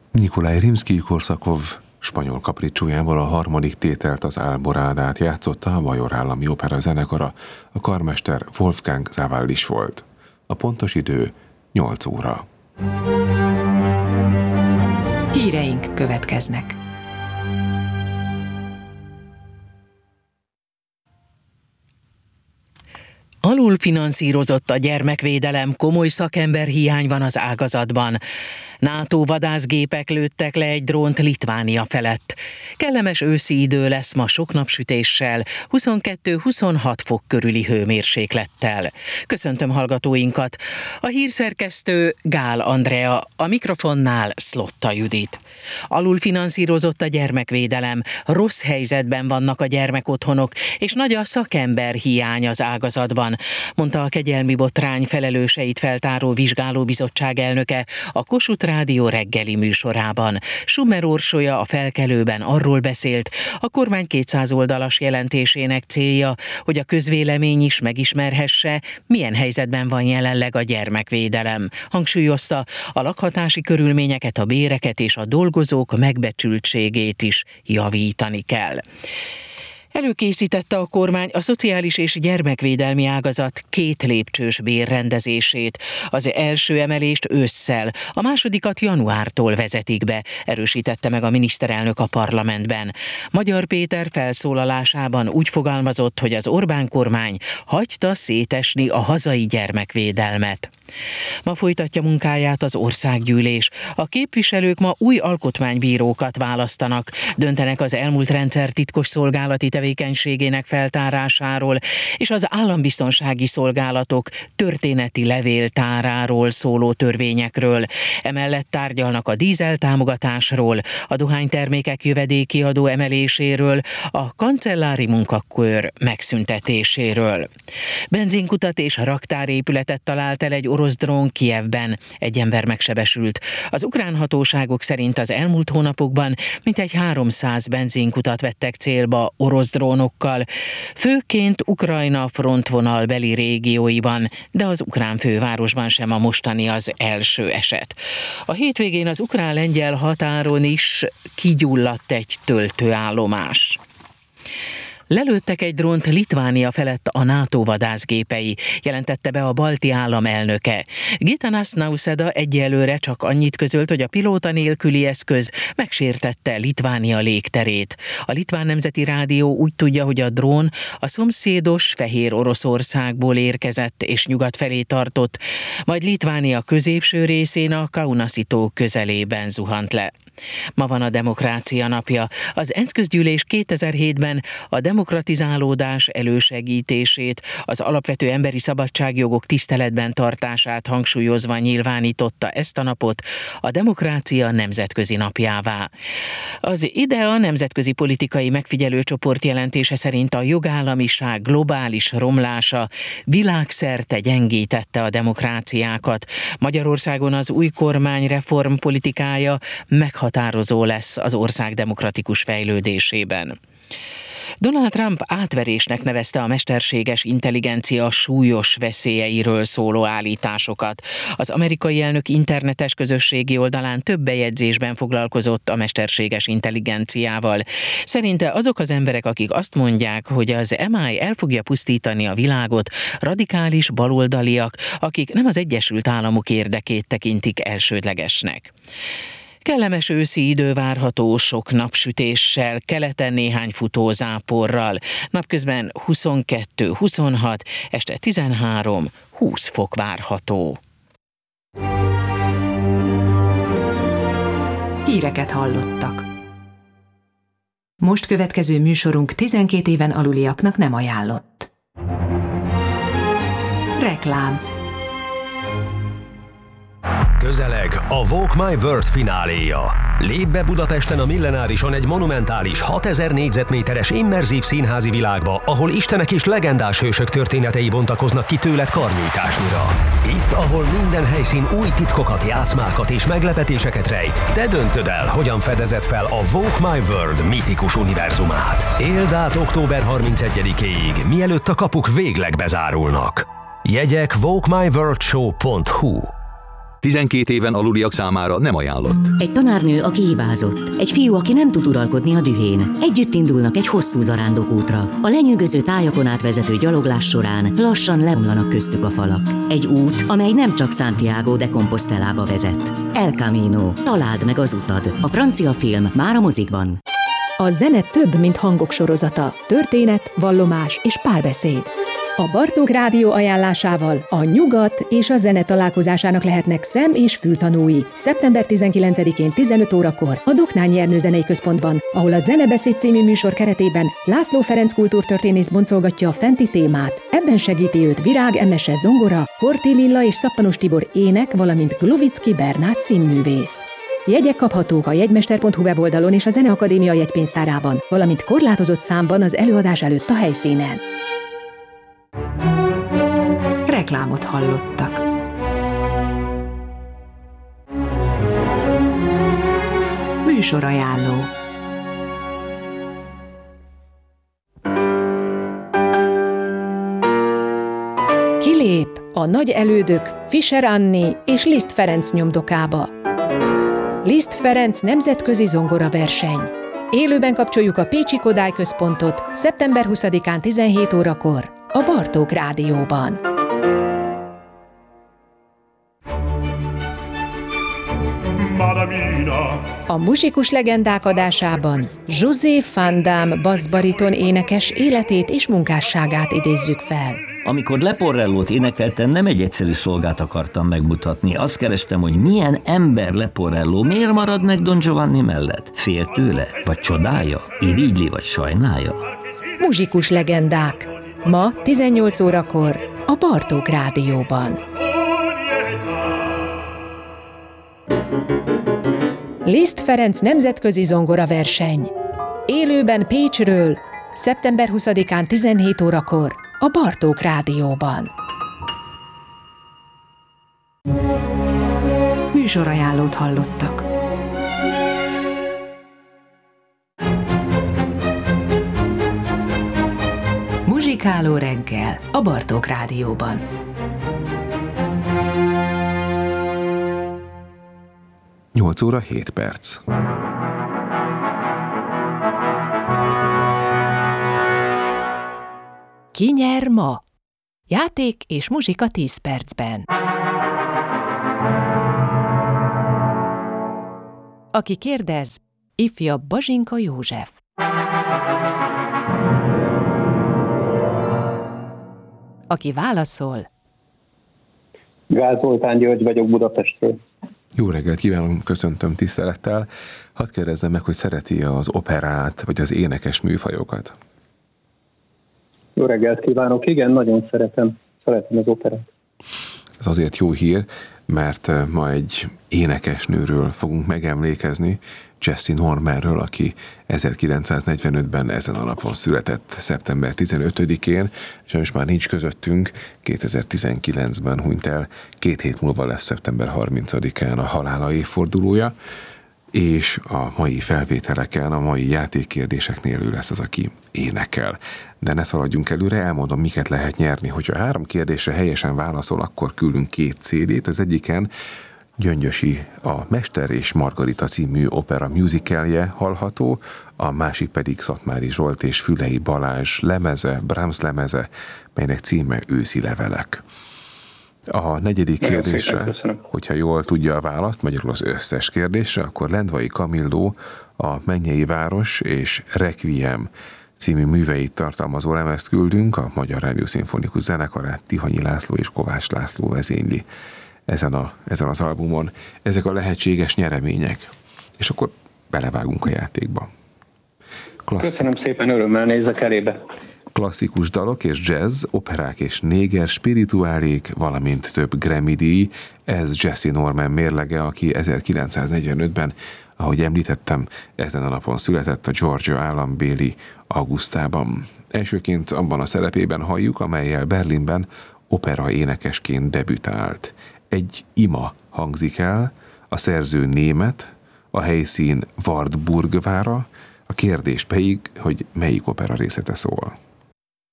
Nikolaj Rimszkij-Korsakov spanyol kapricsójával a harmadik tételt, az Alborádát játszotta a Bajor Állami Opera zenekara, a karmester Wolfgang Sawallisch volt. A pontos idő 8 óra. Híreink következnek. Alulfinanszírozott a gyermekvédelem, komoly szakemberhiány van az ágazatban. NATO vadászgépek lőttek le egy drónt Litvánia felett. Kellemes őszi idő lesz ma sok napsütéssel, 22-26 fok körüli hőmérséklettel. Köszöntöm hallgatóinkat. A hírszerkesztő Gál Andrea, a mikrofonnál Szlotta Judit. Alulfinanszírozott a gyermekvédelem, rossz helyzetben vannak a gyermekotthonok, és nagy a szakemberhiány az ágazatban, mondta a kegyelmi botrány felelőseit feltáró vizsgálóbizottság elnöke a Kossuth Rádió reggeli műsorában. Summer Orsolya a Felkelőben arról beszélt, a kormány 200 oldalas jelentésének célja, hogy a közvélemény is megismerhesse, milyen helyzetben van jelenleg a gyermekvédelem. Hangsúlyozta, a lakhatási körülményeket, a béreket és a dolgozók megbecsültségét is javítani kell. Előkészítette a kormány a szociális és gyermekvédelmi ágazat 2 lépcsős bérrendezését. Az első emelést ősszel, a másodikat januártól vezetik be, erősítette meg a miniszterelnök a parlamentben. Magyar Péter felszólalásában úgy fogalmazott, hogy az Orbán kormány hagyta szétesni a hazai gyermekvédelmet. Ma folytatja munkáját az országgyűlés. A képviselők ma új alkotmánybírókat választanak, döntenek az elmúlt rendszer titkosszolgálati tevékenységének feltárásáról és az állambiztonsági szolgálatok történeti levéltáráról szóló törvényekről. Emellett tárgyalnak a dízel támogatásról, a dohánytermékek jövedéki adó emeléséről, a kancellári munkakör megszüntetéséről. Benzinkutat és raktárépületet talált el egy orosz drón Kijevben. Egy ember megsebesült. Az ukrán hatóságok szerint az elmúlt hónapokban mintegy 300 benzinkutat vettek célba orosz drónokkal, főként Ukrajna frontvonalbeli régióiban, de az ukrán fővárosban sem a mostani az első eset. A hétvégén az ukrán-lengyel határon is kigyulladt egy töltőállomás. Lelőttek egy drónt Litvánia felett a NATO vadászgépei, jelentette be a balti állam elnöke. Gitanas Nauseda egyelőre csak annyit közölt, hogy a pilóta nélküli eszköz megsértette Litvánia légterét. A Litván Nemzeti Rádió úgy tudja, hogy a drón a szomszédos Fehér Oroszországból érkezett és nyugat felé tartott, majd Litvánia középső részén a Kaunasi-tó közelében zuhant le. Ma van a Demokrácia napja. Az ENSZ közgyűlés 2007-ben a demokratizálódás elősegítését, az alapvető emberi szabadságjogok tiszteletben tartását hangsúlyozva nyilvánította ezt a napot a Demokrácia nemzetközi napjává. Az IDEA nemzetközi politikai megfigyelőcsoport jelentése szerint a jogállamiság globális romlása világszerte gyengítette a demokráciákat. Magyarországon az új kormány reformpolitikája meghatározó lesz az ország demokratikus fejlődésében. Donald Trump átverésnek nevezte a mesterséges intelligencia súlyos veszélyeiről szóló állításokat. Az amerikai elnök internetes közösségi oldalán több bejegyzésben foglalkozott a mesterséges intelligenciával. Szerinte azok az emberek, akik azt mondják, hogy az AI el fogja pusztítani a világot, radikális baloldaliak, akik nem az Egyesült Államok érdekét tekintik elsődlegesnek. Kellemes őszi idő várható sok napsütéssel, keleten néhány futózáporral. Napközben 22-26, este 13-20 fok várható. Híreket hallottak. Most következő műsorunk 12 éven aluliaknak nem ajánlott. Reklám. Közeleg a Walk My World fináléja. Lép be Budapesten a Millenárison egy monumentális 6000 négyzetméteres immerzív színházi világba, ahol istenek és legendás hősök történetei bontakoznak ki tőled karnyújtásnyira. Itt, ahol minden helyszín új titkokat, játszmákat és meglepetéseket rejt, te döntöd el, hogyan fedezed fel a Walk My World mítikus univerzumát. Éld át október 31-éig, mielőtt a kapuk végleg bezárulnak. Jegyek walkmyworldshow.hu. 12 éven aluliak számára nem ajánlott. Egy tanárnő, aki hibázott. Egy fiú, aki nem tud uralkodni a dühén. Együtt indulnak egy hosszú zarándokútra. A lenyűgöző tájakon átvezető gyaloglás során lassan leomlanak köztük a falak. Egy út, amely nem csak Santiago de Compostelába vezet. El Camino. Találd meg az utad. A francia film már a mozikban. A zene több, mint hangok sorozata. Történet, vallomás és párbeszéd. A Bartók Rádió ajánlásával a nyugat és a zene találkozásának lehetnek szem- és fültanúi. Szeptember 19-én 15 órakor a Doknányi Ernő Zenei Központban, ahol a Zenebeszéd című műsor keretében László Ferenc kultúrtörténész boncolgatja a fenti témát. Ebben segíti őt Virág Emese zongora, Horthy Lilla és Szappanos Tibor ének, valamint Glovicki Bernát színművész. Jegyek kaphatók a jegymester.hu weboldalon és a Zeneakadémia jegypénztárában, valamint korlátozott számban az előadás előtt a helyszínen. Reklámot hallottak. Műsorajánló. Kilép a nagy elődök Fischer Anni és Liszt Ferenc nyomdokába. Liszt Ferenc nemzetközi zongoraverseny. Élőben kapcsoljuk a Pécsi Kodály Központot szeptember 20-án 17 órakor a Bartók Rádióban. A muzsikus legendák adásában José Van Damme basszbariton énekes életét és munkásságát idézzük fel. Amikor Leporellót énekeltem, nem egy egyszerű szolgát akartam megmutatni. Azt kerestem, hogy milyen ember Leporelló, miért marad meg Don Giovanni mellett? Fél tőle? Vagy csodálja? Irigyli vagy sajnálja? Muzsikus legendák. Ma 18 órakor a Bartók Rádióban. Liszt Ferenc nemzetközi zongoraverseny. Élőben Pécsről, szeptember 20-án 17 órakor a Bartók Rádióban. Műsorajánlót hallottak. Muzsikáló reggel a Bartók Rádióban. Nyolc óra 7 perc. Ki nyer ma? Játék és muzsika 10 percben. Aki kérdez, ifjabb Bazsinka József. Aki válaszol, Gál Zoltán György vagyok Budapestről. Jó reggelt kívánok, köszöntöm tisztelettel. Hadd kérdezzem meg, hogy szereti az operát, vagy az énekes műfajokat? Jó reggelt kívánok, igen, nagyon szeretem az operát. Ez azért jó hír, mert ma egy énekesnőről fogunk megemlékezni, Jessie Normanről, aki 1945-ben ezen a napon született, szeptember 15-én, és most már nincs közöttünk, 2019-ben hunyt el, 2 hét múlva lesz szeptember 30-án a halála évfordulója, és a mai felvételeken, a mai játékkérdéseknél ő lesz az, aki énekel. De ne szaladjunk előre, elmondom, miket lehet nyerni. Hogyha 3 kérdésre helyesen válaszol, akkor küldünk 2 CD-t. Az egyiken Gyöngyösi a Mester és Margarita című opera musicalje hallható, a másik pedig Szatmári Zsolt és Fülei Balázs lemeze, Brahms lemeze, melynek címe Őszi levelek. A 4. kérdésre, hogyha jól tudja a választ, magyarul az összes kérdésre, akkor Lendvai Kamilló a Mennyei város és Requiem című műveit tartalmazó lemezt küldünk, a Magyar Rádiószimfonikus Zenekarát Tihanyi László és Kovács László vezényli ezen az albumon. Ezek a lehetséges nyeremények. És akkor belevágunk a játékba. Köszönöm szépen, örömmel nézek elébe. Klasszikus dalok és jazz, operák és néger, spirituálék, valamint több Grammy-díj. Ez Jessie Norman mérlege, aki 1945-ben, ahogy említettem, ezen a napon született a Georgia állambéli Augustában. Elsőként abban a szerepében halljuk, amellyel Berlinben opera énekesként debütált. Egy ima hangzik el, a szerző német, a helyszín Wartburg vára, a kérdés pedig, hogy melyik opera részlete szól.